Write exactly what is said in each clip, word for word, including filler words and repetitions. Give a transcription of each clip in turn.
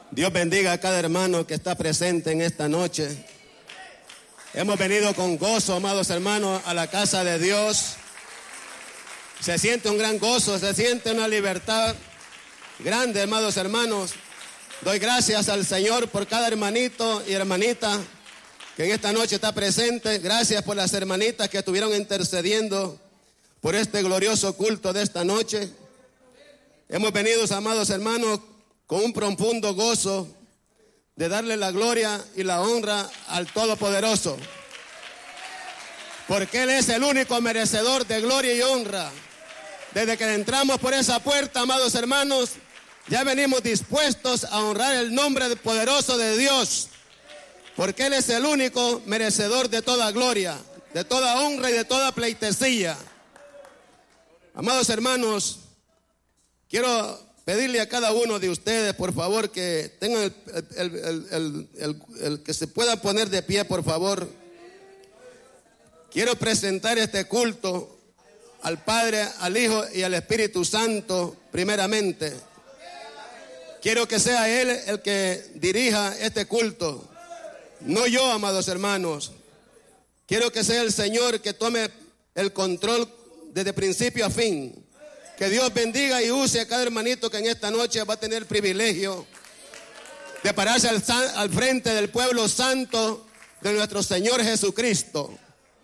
Dios bendiga a cada hermano que está presente en esta noche. Hemos venido con gozo, amados hermanos, a la casa de Dios. Se siente un gran gozo, se siente una libertad grande, amados hermanos. Doy gracias al Señor por cada hermanito y hermanita que en esta noche está presente. Gracias por las hermanitas que estuvieron intercediendo por este glorioso culto de esta noche. Hemos venido, amados hermanos, con un profundo gozo de darle la gloria y la honra al Todopoderoso, porque Él es el único merecedor de gloria y honra. Desde que entramos por esa puerta, amados hermanos, ya venimos dispuestos a honrar el nombre poderoso de Dios, porque Él es el único merecedor de toda gloria, de toda honra y de toda pleitesía. Amados hermanos, quiero pedirle a cada uno de ustedes, por favor, que tengan el, el, el, el, el, el que se pueda poner de pie, por favor. Quiero presentar este culto al Padre, al Hijo y al Espíritu Santo primeramente. Quiero que sea Él el que dirija este culto, no yo, amados hermanos. Quiero que sea el Señor que tome el control desde principio a fin. Que Dios bendiga y use a cada hermanito que en esta noche va a tener el privilegio de pararse al, al frente del pueblo santo de nuestro Señor Jesucristo.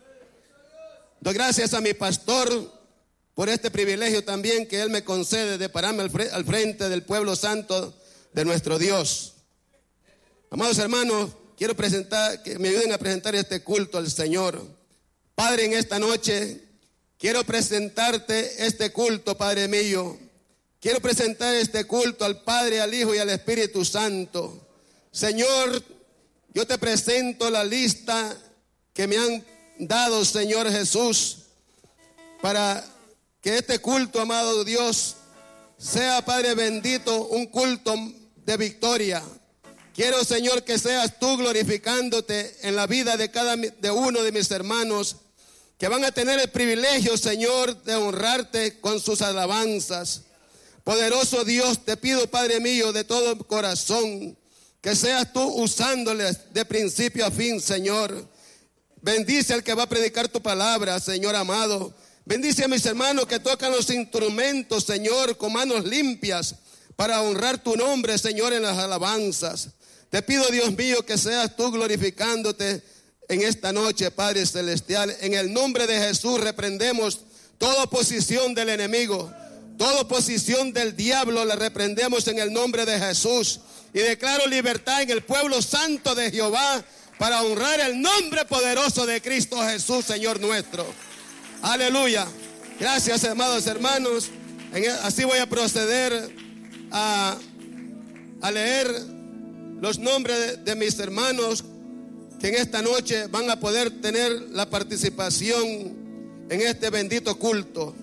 Doy gracias a mi pastor por este privilegio también que Él me concede de pararme al frente del pueblo santo de nuestro Dios. Amados hermanos, quiero presentar, que me ayuden a presentar este culto al Señor. Padre, en esta noche quiero presentarte este culto, Padre mío. Quiero presentar este culto al Padre, al Hijo y al Espíritu Santo. Señor, yo te presento la lista que me han dado, Señor Jesús, para que este culto, amado Dios, sea, Padre bendito, un culto de victoria. Quiero, Señor, que seas tú glorificándote en la vida de cada de uno de mis hermanos, que van a tener el privilegio, Señor, de honrarte con sus alabanzas. Poderoso Dios, te pido, Padre mío, de todo corazón, que seas tú usándoles de principio a fin, Señor. Bendice al que va a predicar tu palabra, Señor amado. Bendice a mis hermanos que tocan los instrumentos, Señor, con manos limpias, para honrar tu nombre, Señor, en las alabanzas. Te pido, Dios mío, que seas tú glorificándote en esta noche, Padre Celestial. En el nombre de Jesús reprendemos toda oposición del enemigo, toda oposición del diablo, la reprendemos en el nombre de Jesús. Y declaro libertad en el pueblo santo de Jehová para honrar el nombre poderoso de Cristo Jesús, Señor nuestro. Aleluya. Gracias, amados hermanos. Así voy a proceder a, a leer los nombres de, de mis hermanos que en esta noche van a poder tener la participación en este bendito culto.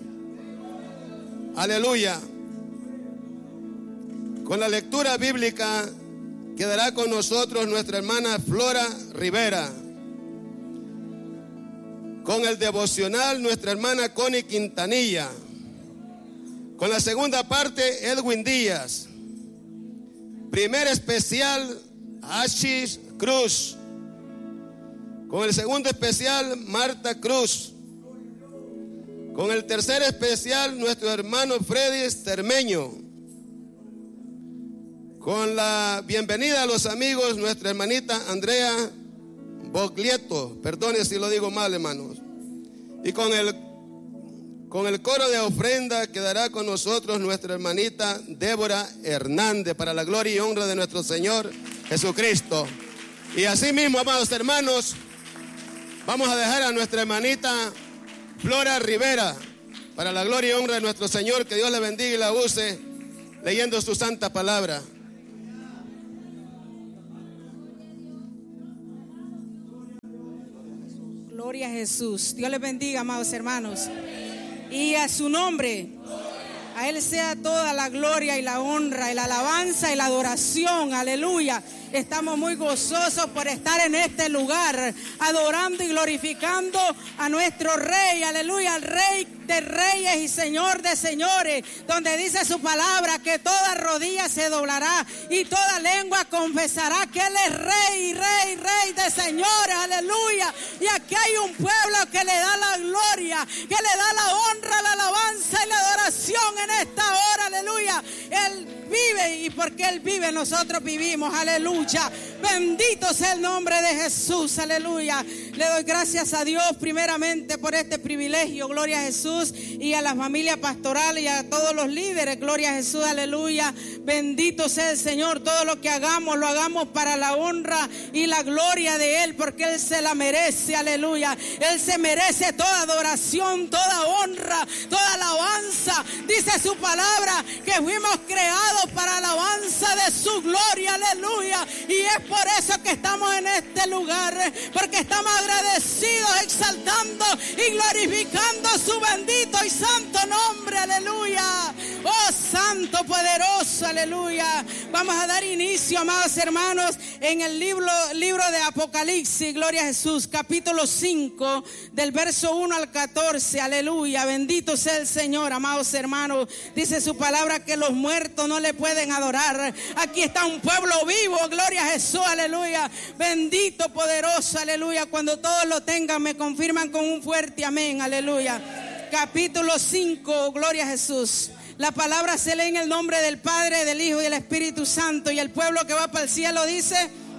Aleluya. Con la lectura bíblica quedará con nosotros nuestra hermana Flora Rivera. Con el devocional nuestra hermana Connie Quintanilla. Con la segunda parte Edwin Díaz. Primer especial Ashis Cruz. Con el segundo especial, Marta Cruz. Con el tercer especial, nuestro hermano Freddy Cermeño. Con la bienvenida a los amigos, nuestra hermanita Andrea Boglieto. Perdone si lo digo mal, hermanos. Y con el, con el coro de ofrenda quedará con nosotros nuestra hermanita Débora Hernández, para la gloria y honra de nuestro Señor Jesucristo. Y así mismo, amados hermanos, vamos a dejar a nuestra hermanita Flora Rivera, para la gloria y honra de nuestro Señor. Que Dios la bendiga y la use leyendo su santa palabra. Gloria a Jesús. Dios les bendiga, amados hermanos. Y a su nombre, a Él sea toda la gloria y la honra y la alabanza y la adoración. Aleluya. Estamos muy gozosos por estar en este lugar, adorando y glorificando a nuestro Rey. Aleluya, al Rey de reyes y Señor de señores, donde dice su palabra que toda rodilla se doblará y toda lengua confesará que Él es rey, rey, rey de señores, aleluya. Y aquí hay un pueblo que le da la gloria, que le da la honra, la alabanza y la adoración en esta hora, aleluya. Él vive y porque Él vive nosotros vivimos, aleluya. Bendito sea el nombre de Jesús, aleluya. Le doy gracias a Dios primeramente por este privilegio, gloria a Jesús, y a la familia pastoral y a todos los líderes, gloria a Jesús, aleluya. Bendito sea el Señor, todo lo que hagamos lo hagamos para la honra y la gloria de Él, porque Él se la merece, aleluya. Él se merece toda adoración, toda honra, toda alabanza. Dice su palabra que fuimos creados para alabanza de su gloria, aleluya. Y es por eso que estamos en este lugar, porque estamos agradecidos, exaltando y glorificando su bendito y santo nombre, aleluya. Oh, santo, poderoso, aleluya. Vamos a dar inicio, amados hermanos, en el libro, libro de Apocalipsis, gloria a Jesús, capítulo cinco, del verso uno al catorce, aleluya. Bendito sea el Señor, amados hermanos. Dice su palabra que los muertos no le pueden adorar. Aquí está un pueblo vivo, gloria a Jesús, aleluya. Bendito, poderoso, aleluya. Cuando todos lo tengan, me confirman con un fuerte amén, aleluya. Capítulo cinco, gloria a Jesús. La palabra se lee en el nombre del Padre, del Hijo y del Espíritu Santo. Y el pueblo que va para el cielo dice: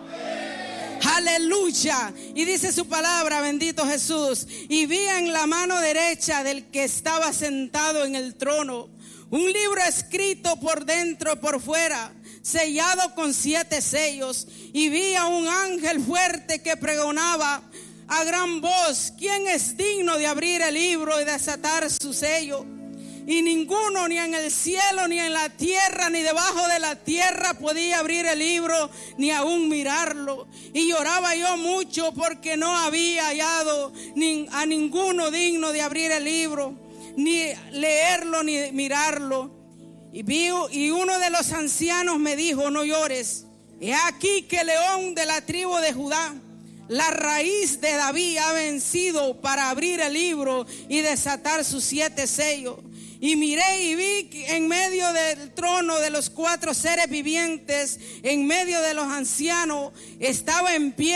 aleluya. Y dice su palabra, bendito Jesús. Y vi en la mano derecha del que estaba sentado en el trono un libro escrito por dentro y por fuera, sellado con siete sellos. Y vi a un ángel fuerte que pregonaba a gran voz: ¿quién es digno de abrir el libro y desatar su sello? Y ninguno, ni en el cielo, ni en la tierra, ni debajo de la tierra, podía abrir el libro, ni aún mirarlo. Y lloraba yo mucho porque no había hallado ni a ninguno digno de abrir el libro, ni leerlo, ni mirarlo. Y vi, y uno de los ancianos me dijo: no llores, he aquí que el león de la tribu de Judá, la raíz de David, ha vencido para abrir el libro y desatar sus siete sellos. Y miré y vi que en medio del trono de los cuatro seres vivientes, en medio de los ancianos, estaba en pie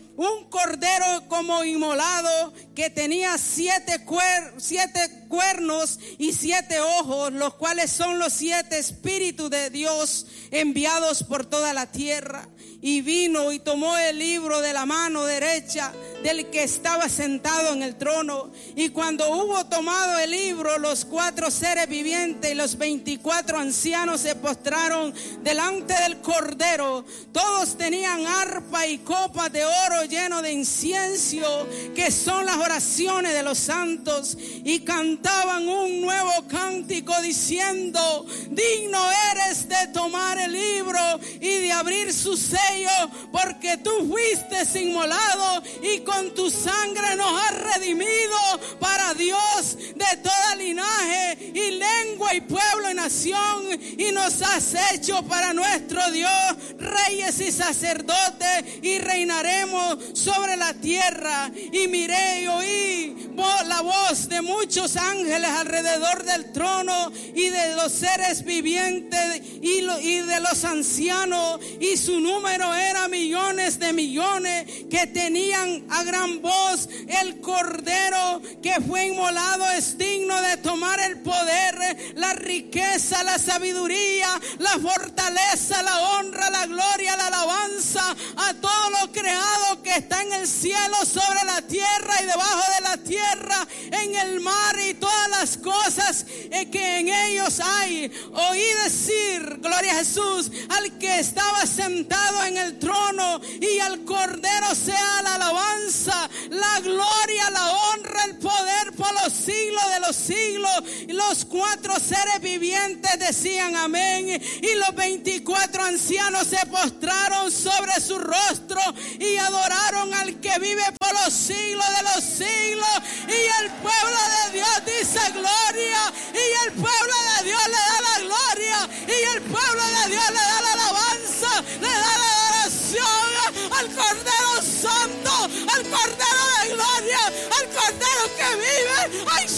un cordero como inmolado, que tenía siete, cuer, siete cuernos y siete ojos, los cuales son los siete espíritus de Dios enviados por toda la tierra. Y vino y tomó el libro de la mano derecha del que estaba sentado en el trono. Y cuando hubo tomado el libro, los cuatro seres vivientes y los veinticuatro ancianos se postraron delante del cordero. Todos tenían arpa y copas de oro lleno de incienso, que son las oraciones de los santos, y cantaban un nuevo cántico diciendo: digno eres de tomar el libro y de abrir su sello, porque tú fuiste inmolado y con tu sangre nos has redimido para Dios de toda linaje y lengua y pueblo y nación, y nos has hecho para nuestro Dios reyes y sacerdotes, y reinaremos sobre la tierra. Y miré y oí la voz de muchos ángeles alrededor del trono y de los seres vivientes y, lo, y de los ancianos, y su número era millones de millones, que tenían a gran voz: el cordero que fue inmolado es digno de tomar el poder, la riqueza, la sabiduría, la fortaleza, la honra, la gloria, la alabanza a todo lo creado que está en el cielo, sobre la tierra y debajo de la tierra, en el mar y todas las cosas que en ellos hay. Oí decir, gloria a Jesús, al que estaba sentado en el trono y al cordero sea la alabanza, la gloria, la honra, el poder por los siglos de los siglos. Y los cuatro seres vivientes decían amén, y los veinticuatro ancianos se postraron sobre su rostro y adoraron al que vive por los siglos de los siglos. Y el pueblo de Dios dice gloria, y el pueblo de Dios le da la gloria, y el pueblo de Dios le da la alabanza, le da la adoración al Cordero Santo, al Cordero de gloria, al Cordero que vive. ¡Ay,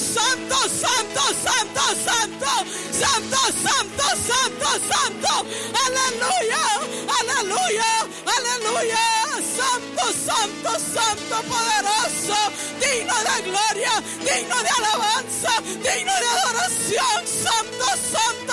santo, santo, santo, santo, santo, santo, santo, santo, aleluya, aleluya, aleluya, santo, santo, santo, poderoso, digno de gloria, digno de alabanza, digno de adoración, santo, santo,